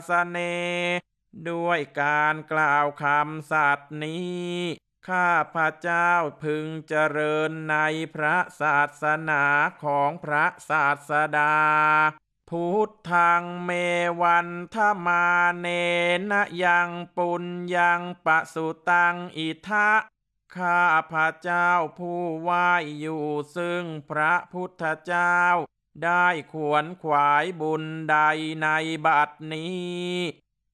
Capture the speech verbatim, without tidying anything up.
สเนด้วยการกล่าวคำสัตย์นี้ข้าพระเจ้าพึงเจริญในพระศาสนาของพระศาสดาพุทธังเมวันทมาเนนะยังปุญญังปะสุตังอิทะข้าพระเจ้าผู้ไหว้อยู่ซึ่งพระพุทธเจ้าได้ขวนขวายบุญใดในบัดนี้